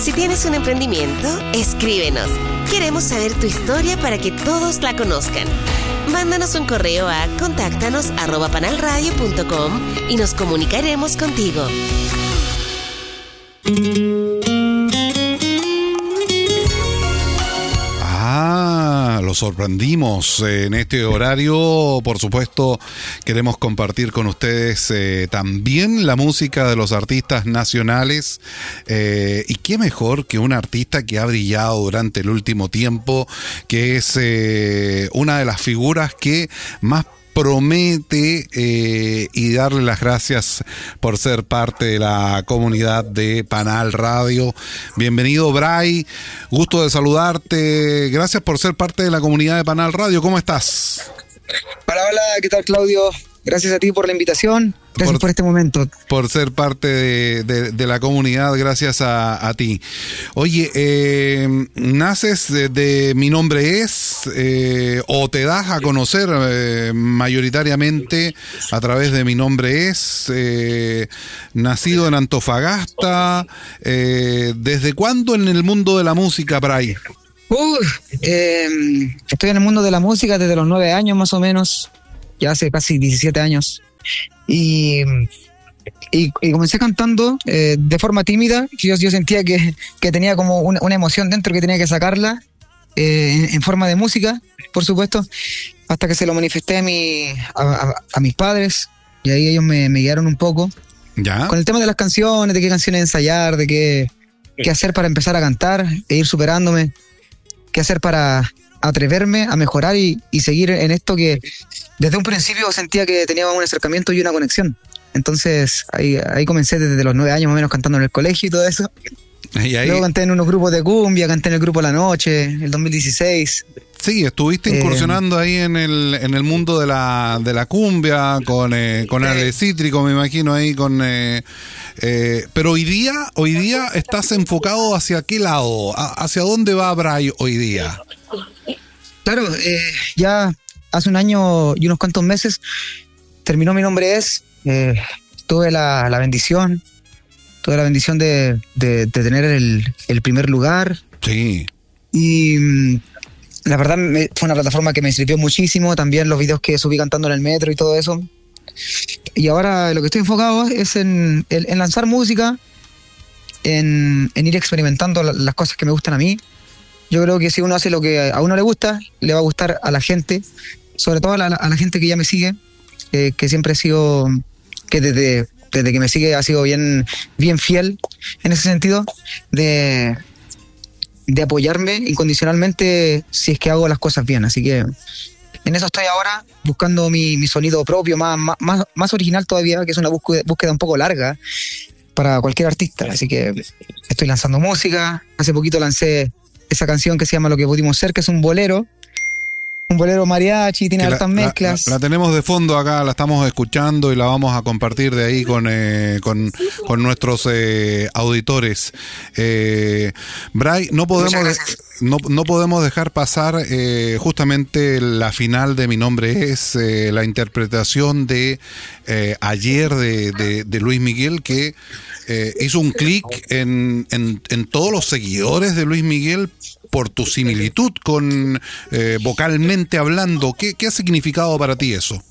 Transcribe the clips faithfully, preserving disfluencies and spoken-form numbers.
Si tienes un emprendimiento, escríbenos. Queremos saber tu historia para que todos la conozcan. Mándanos un correo a contáctanos arroba panalradio punto com y nos comunicaremos contigo. Ah, lo sorprendimos en este horario. Por supuesto, queremos compartir con ustedes eh, también la música de los artistas nacionales. Eh, y qué mejor que un artista que ha brillado durante el último tiempo, que es eh, una de las figuras que más promete eh, y darle las gracias por ser parte de la comunidad de Panal Radio. Bienvenido, Bray, gusto de saludarte, gracias por ser parte de la comunidad de Panal Radio. ¿Cómo estás? Hola, hola, ¿qué tal, Claudio? Gracias a ti por la invitación, gracias por, por este momento. Por ser parte de, de, de la comunidad, gracias a, a ti. Oye, eh, naces de, de Mi Nombre Es, eh, o te das a conocer eh, mayoritariamente a través de Mi Nombre Es, eh, nacido en Antofagasta. Eh, ¿Desde cuándo en el mundo de la música, Bray? Uh, eh, estoy en el mundo de la música desde los nueve años más o menos. Ya hace casi diecisiete años, y, y, y comencé cantando eh, de forma tímida. Yo, yo sentía que, que tenía como una, una emoción dentro que tenía que sacarla eh, en, en forma de música, por supuesto, hasta que se lo manifesté a, mi, a, a, a mis padres, y ahí ellos me, me guiaron un poco ¿Ya? Con el tema de las canciones, de qué canciones ensayar, de qué, qué hacer para empezar a cantar e ir superándome, qué hacer para atreverme a mejorar y, y seguir en esto que desde un principio sentía que tenía un acercamiento y una conexión. Entonces ahí, ahí comencé desde los nueve años más o menos cantando en el colegio y todo eso. ¿Y ahí? Luego canté en unos grupos de cumbia, canté en el grupo La Noche, el dos mil dieciséis. Sí, estuviste incursionando eh, ahí en el en el mundo de la de la cumbia con eh, con Ale Cítrico, me imagino ahí con eh, eh, pero hoy día hoy día estás enfocado hacia qué lado, hacia dónde va Bray hoy día. Claro, eh, ya hace un año y unos cuantos meses terminó Mi Nombre Es. Eh, tuve la, la bendición, tuve la bendición de, de, de tener el, el primer lugar. Sí. Y mm, la verdad me, fue una plataforma que me sirvió muchísimo. También los videos que subí cantando en el metro y todo eso. Y ahora lo que estoy enfocado es en, en, en lanzar música, en, en ir experimentando la, las cosas que me gustan a mí. Yo creo que si uno hace lo que a uno le gusta, le va a gustar a la gente, sobre todo a la, a la gente que ya me sigue, eh, que siempre ha sido, que desde, desde que me sigue ha sido bien, bien fiel en ese sentido, de, de apoyarme incondicionalmente si es que hago las cosas bien. Así que en eso estoy ahora, buscando mi, mi sonido propio, más, más, más original todavía, que es una búsqueda, búsqueda un poco larga para cualquier artista. Así que estoy lanzando música. Hace poquito lancé esa canción que se llama Lo que pudimos ser, que es un bolero, un bolero mariachi, tiene hartas mezclas. La, la, la tenemos de fondo acá, la estamos escuchando y la vamos a compartir de ahí con eh, con, con nuestros eh, auditores. Eh, Bray, no podemos no, no podemos dejar pasar eh, justamente la final de Mi Nombre Es, eh, la interpretación de eh, ayer de, de, de Luis Miguel, que eh, hizo un clic en, en, en todos los seguidores de Luis Miguel por tu similitud con eh, vocalmente hablando. ¿Qué, ¿Qué ha significado para ti eso?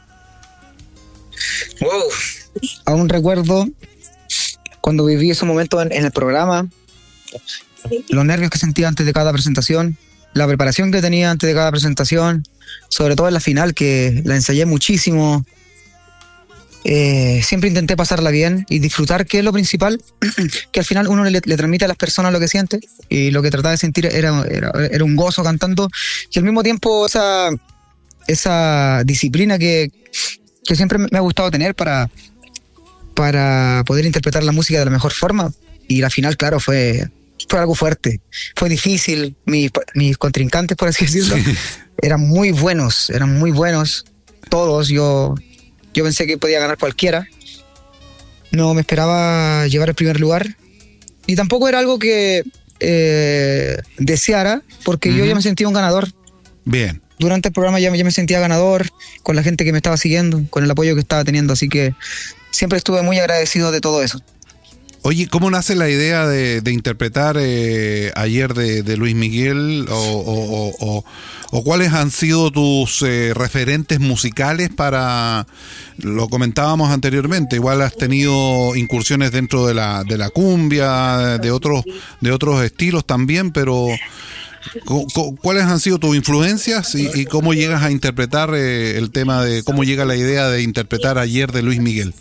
Wow. Aún recuerdo cuando viví ese momento en, en el programa, los nervios que sentía antes de cada presentación, la preparación que tenía antes de cada presentación, sobre todo en la final, que la ensayé muchísimo. Eh, siempre intenté pasarla bien y disfrutar, que es lo principal, que al final uno le, le transmite a las personas lo que siente, y lo que trataba de sentir era, era, era un gozo cantando, y al mismo tiempo esa, esa disciplina que, que siempre me ha gustado tener para, para poder interpretar la música de la mejor forma. Y la final, claro, fue, fue algo fuerte, fue difícil. Mis, mis contrincantes, por así decirlo, sí, eran muy buenos, eran muy buenos todos. Yo Yo pensé que podía ganar cualquiera. No me esperaba llevar el primer lugar. Y tampoco era algo que eh, deseara, porque uh-huh. yo ya me sentía un ganador. Bien. Durante el programa ya, ya me sentía ganador, con la gente que me estaba siguiendo, con el apoyo que estaba teniendo. Así que siempre estuve muy agradecido de todo eso. Oye, ¿cómo nace la idea de, de interpretar eh, ayer de, de Luis Miguel? O, o, o, o, ¿O cuáles han sido tus eh, referentes musicales para...? Lo comentábamos anteriormente, igual has tenido incursiones dentro de la, de la cumbia, de otros, de otros estilos también, pero... ¿Cuáles han sido tus influencias y, y cómo llegas a interpretar eh, el tema de... ¿Cómo llega la idea de interpretar ayer de Luis Miguel?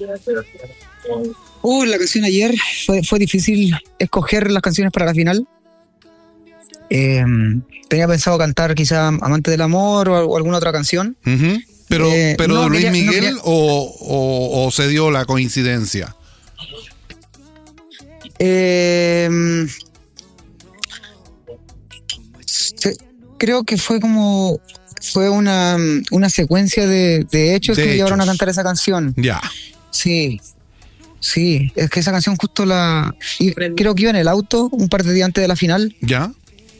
Uh, la canción ayer fue, fue difícil escoger las canciones para la final. Eh, tenía pensado cantar quizá Amante del Amor o, o alguna otra canción. Uh-huh. Pero, eh, pero no, Luis quería, Miguel no quería... o, o, o se dio la coincidencia. Eh, se, creo que fue como fue una, una secuencia de, de hechos de que hechos. llevaron a cantar esa canción. Ya. Sí. Sí, es que esa canción justo la... Creo que iba en el auto un par de días antes de la final. ¿Ya?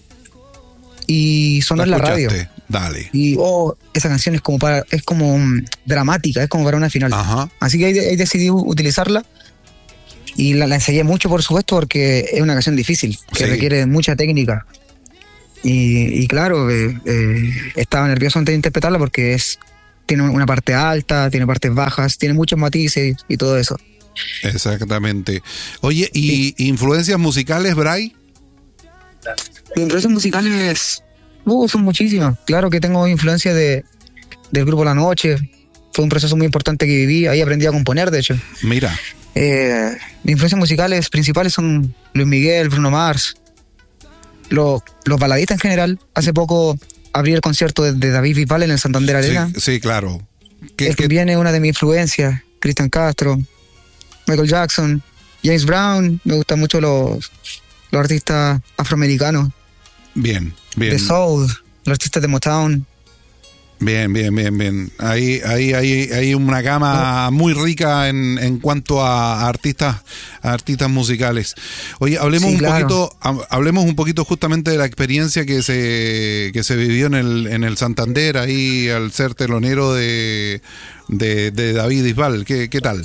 Y sonó en la radio. Dale. Y oh, esa canción es como para, es como um, dramática, es como para una final. Ajá. Así que ahí, ahí decidí utilizarla. Y la, la ensayé mucho, por supuesto, porque es una canción difícil, que sí. requiere mucha técnica. Y, y claro, eh, eh, estaba nervioso antes de interpretarla porque es tiene una parte alta, tiene partes bajas, tiene muchos matices y todo eso. Exactamente. Oye, ¿y sí. influencias musicales, Bray? Influencias musicales uh, son muchísimas. Claro que tengo influencia de del grupo La Noche. Fue un proceso muy importante que viví. Ahí aprendí a componer, de hecho. Mira. Eh, mis influencias musicales principales son Luis Miguel, Bruno Mars, los, los baladistas en general. Hace poco abrí el concierto de, de David Bisbal en el Santander Arena. Sí, sí, claro. ¿Qué, es que qué? Viene una de mis influencias, Cristian Castro, Michael Jackson, James Brown. Me gustan mucho los, los artistas afroamericanos. Bien, bien. De soul, los artistas de Motown. Bien, bien, bien, bien. Ahí, ahí, ahí, hay una gama oh. muy rica en, en cuanto a artistas, a artistas musicales. Oye, hablemos sí, un claro. poquito, hablemos un poquito justamente de la experiencia que se, que se vivió en el, en el Santander, ahí al ser telonero de, de, de David Bisbal. ¿Qué, qué tal?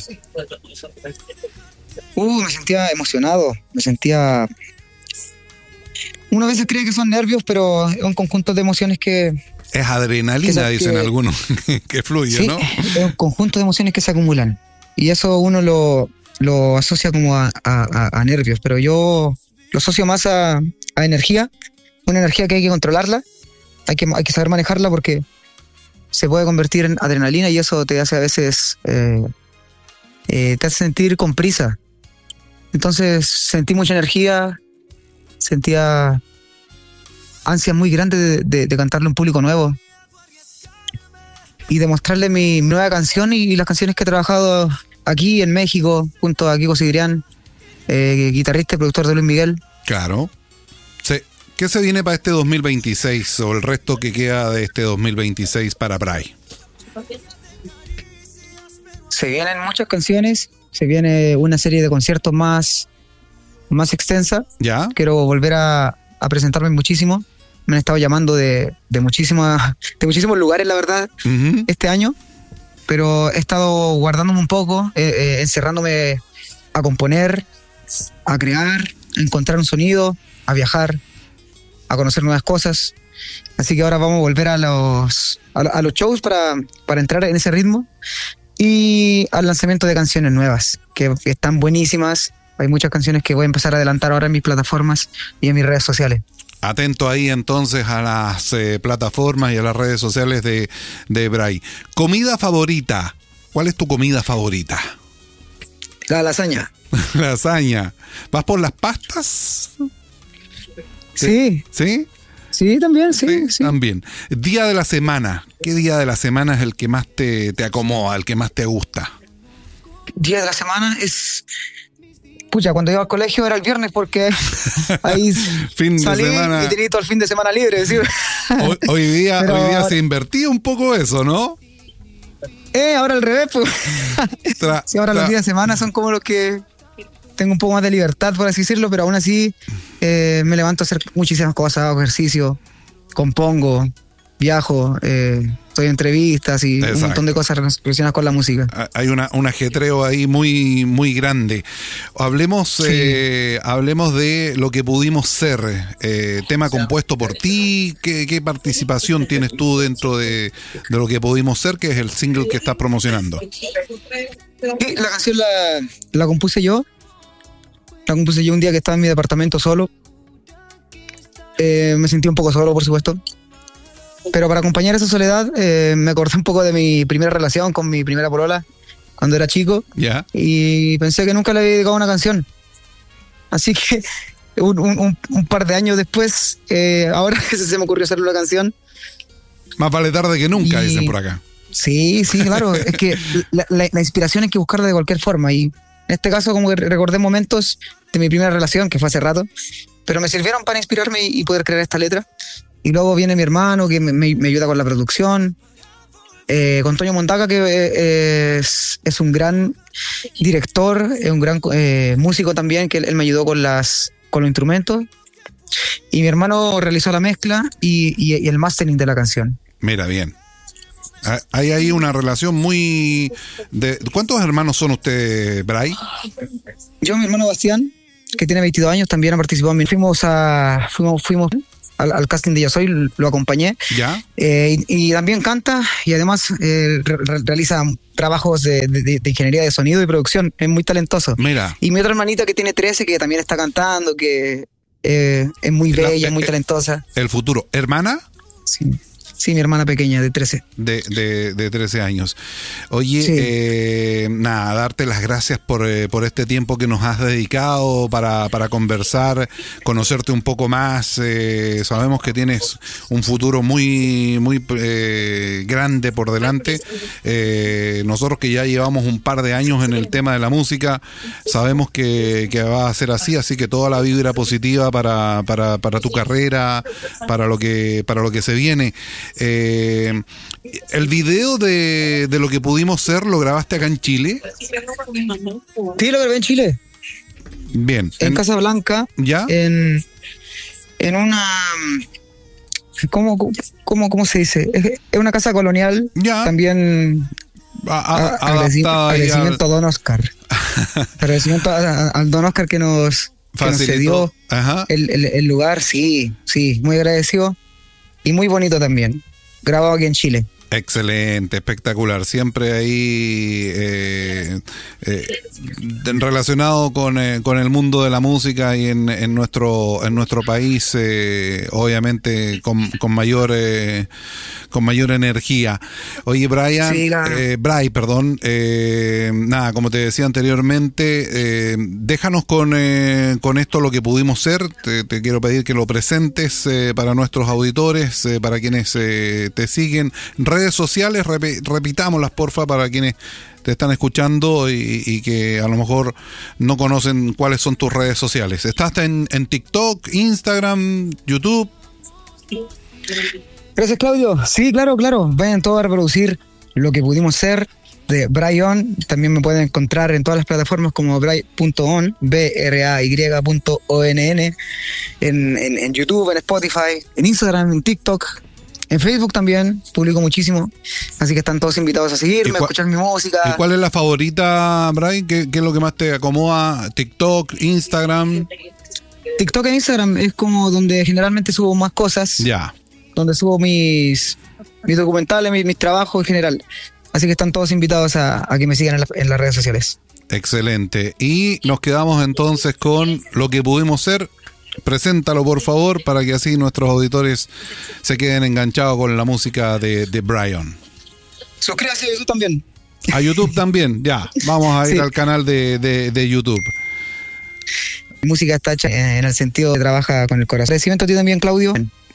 Uh, me sentía emocionado, me sentía. Uno a veces cree que son nervios, pero es un conjunto de emociones que. Es adrenalina, dicen que, algunos, que fluye, sí, ¿no? Es un conjunto de emociones que se acumulan. Y eso uno lo, lo asocia como a, a, a nervios, pero yo lo asocio más a, a energía. Una energía que hay que controlarla, hay que, hay que saber manejarla porque se puede convertir en adrenalina y eso te hace a veces, eh, eh, te hace sentir con prisa. Entonces sentí mucha energía, sentía... ansia muy grande de, de, de cantarle a un público nuevo y demostrarle mi nueva canción y, y las canciones que he trabajado aquí en México junto a Kiko Sigrián, eh, guitarrista y productor de Luis Miguel. Claro. Se, ¿Qué se viene para este dos mil veintiséis o el resto que queda de este dos mil veintiséis para Bray? Se vienen muchas canciones, se viene una serie de conciertos más, más extensa. ¿Ya? Quiero volver a, a presentarme muchísimo. Me han estado llamando de, de, muchísimas, de muchísimos lugares, la verdad, uh-huh. este año. Pero he estado guardándome un poco, eh, eh, encerrándome a componer, a crear, a encontrar un sonido, a viajar, a conocer nuevas cosas. Así que ahora vamos a volver a los, a, a los shows para, para entrar en ese ritmo. Y al lanzamiento de canciones nuevas, que, que están buenísimas. Hay muchas canciones que voy a empezar a adelantar ahora en mis plataformas y en mis redes sociales. Atento ahí entonces a las eh, plataformas y a las redes sociales de, de Bray. ¿Comida favorita? ¿Cuál es tu comida favorita? La lasaña. Lasaña. ¿Vas por las pastas? Sí. ¿Sí? Sí, también, sí, sí, sí. También. Día de la semana. ¿Qué día de la semana es el que más te, te acomoda, el que más te gusta? Día de la semana es... Pucha, cuando iba al colegio era el viernes porque ahí fin salí de semana. Y tenía todo el fin de semana libre. ¿Sí? Hoy, hoy, día, Pero, hoy día se invertía un poco eso, ¿no? Eh, ahora al revés, pues. Tra, sí, ahora tra. los días de semana son como los que tengo un poco más de libertad, por así decirlo, pero aún así eh, me levanto a hacer muchísimas cosas, hago ejercicio, compongo, viajo, eh, Doy entrevistas y Exacto. un montón de cosas relacionadas con la música. Hay una, un ajetreo ahí muy, muy grande. Hablemos, Sí. eh, hablemos de lo que pudimos ser. Eh, tema compuesto por ti. ¿Qué, qué participación tienes tú dentro de, de lo que pudimos ser, que es el single que estás promocionando? Sí, la canción la, la compuse yo. La compuse yo un día que estaba en mi departamento solo. Eh, me sentí un poco solo, por supuesto. Pero para acompañar esa soledad, eh, me acordé un poco de mi primera relación con mi primera polola, cuando era chico. Ya. Y pensé que nunca le había dedicado una canción. Así que un, un, un par de años después, eh, ahora que se me ocurrió hacer una canción. Más vale tarde que nunca, Y- dicen por acá. Sí, sí, claro. Es que la, la- la inspiración hay que buscarla de cualquier forma. Y en este caso, como que recordé momentos de mi primera relación, que fue hace rato, pero me sirvieron para inspirarme y, y poder crear esta letra. Y luego viene mi hermano, que me, me- me ayuda con la producción. Eh, con Toño Mondaca, que eh, es, es un gran director, es un gran eh, músico también, que él, él me ayudó con, las, con los instrumentos. Y mi hermano realizó la mezcla y, y- y el mastering de la canción. Mira, bien. Ah, Hay ahí una relación muy... De, ¿cuántos hermanos son ustedes, Bray? Yo, mi hermano Bastián, que tiene veintidós años, también ha participado en mi... Fuimos, a, fuimos, fuimos al, al casting de Yo Soy, lo acompañé. ¿Ya? Eh, y, y también canta y además eh, re- re- realiza trabajos de, de- de ingeniería de sonido y producción. Es muy talentoso. Mira. Y mi otra hermanita que tiene trece, que también está cantando, que eh, es muy La- bella, eh, muy eh, talentosa. El futuro. ¿Hermana? Sí, sí, mi hermana pequeña de trece. De, de, de trece años. Oye, Sí. eh, nada, darte las gracias por, eh, por este tiempo que nos has dedicado para, para conversar, conocerte un poco más. Eh, sabemos que tienes un futuro muy, muy eh, grande por delante. Eh, nosotros que ya llevamos un par de años en el tema de la música, sabemos que, que va a ser así, así que toda la vibra positiva para, para, para tu carrera, para lo que, para lo que se viene. Eh, el video de, de lo que pudimos ser, ¿lo grabaste acá en Chile? Sí, lo grabé en Chile, Bien. en Casa Blanca, ¿Ya? en, en una... ¿Cómo, cómo, ¿Cómo se dice? Es es una casa colonial, Ya. también A- a- a- agradeci- adaptada ahí al- agradecimiento a Don Oscar. Agradecimiento a, a- al Don Oscar que nos, que nos facilitó. cedió Ajá. el, el- el lugar, sí, sí, muy agradecido y muy bonito también. Grabado aquí en Chile. Excelente, espectacular. Siempre ahí eh, eh, relacionado con, eh, con el mundo de la música y en, en nuestro en nuestro país, eh, obviamente con, con mayor eh, con mayor energía. Oye, Brian, Sí, claro. eh, Bray, perdón, eh, nada, como te decía anteriormente, eh, déjanos con, eh, con esto lo que pudimos ser. Te, te quiero pedir que lo presentes eh, para nuestros auditores, eh, para quienes eh, te siguen. Redes sociales, repi- repitámoslas porfa para quienes te están escuchando y, y que a lo mejor no conocen cuáles son tus redes sociales. ¿Estás en, en TikTok, Instagram, YouTube? Gracias, Claudio. Sí, claro, claro. Vayan todos a reproducir lo que pudimos ser de Bryon. También me pueden encontrar en todas las plataformas como bray punto on, B R A Y punto O N N, en, en, en YouTube, en Spotify, en Instagram, en TikTok. En Facebook también publico muchísimo, así que están todos invitados a ¿Y seguirme, a cuál- escuchar mi música. ¿Y cuál es la favorita, Brian? ¿Qué, qué es lo que más te acomoda? ¿TikTok, Instagram? TikTok e Instagram es como donde generalmente subo más cosas, Ya. donde subo mis, mis documentales, mis, mis trabajos en general. Así que están todos invitados a, a que me sigan en, la- en las redes sociales. Excelente. Y nos quedamos entonces con lo que pudimos ser. Preséntalo, por favor, para que así nuestros auditores se queden enganchados con la música de, de Brian. Suscríbase a YouTube también. A YouTube también, ya. Vamos a ir Sí. al canal de, de, de YouTube. Mi música está hecha en el sentido de trabaja con el corazón. Agradecimiento a ti también, Claudio.